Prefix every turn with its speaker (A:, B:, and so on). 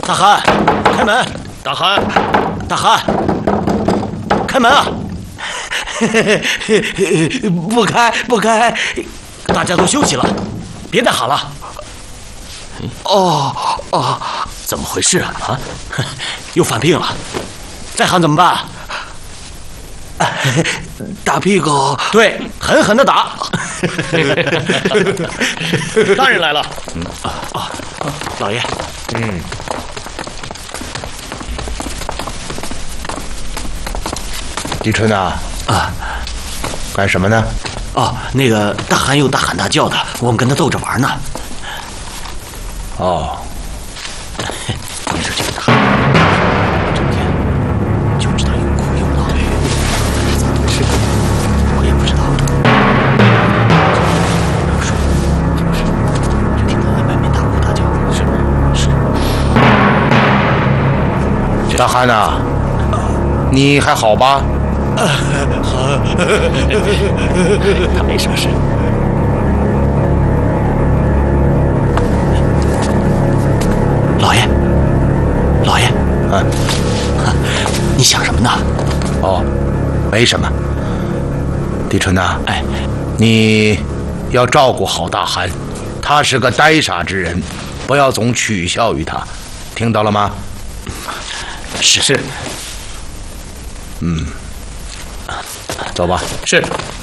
A: 大汗，开门！
B: 大汗，
A: 大汗，开门啊！不开，不开！大家都休息了，别再喊了。哦，怎么回事啊？啊，又犯病了，再喊怎么办？打屁股，对，狠狠的打。
B: 大人来了。
A: 老爷。
C: 狄春呐，干什么呢？
A: 那个大汗又大喊大叫的，我们跟他逗着玩呢。你说这个大汗，整天就知道又哭又闹，怎么回事？我也不知道。说，是，就听他在外面大哭大叫。是。
C: 大汗呐，你还好吧？
A: 他没什么事。老爷，你想什么呢？
C: 没什么。狄春呐，你要照顾好大汗，他是个呆傻之人，不要总取笑于他，听到了吗？
A: 是。
C: 走吧。
B: 是。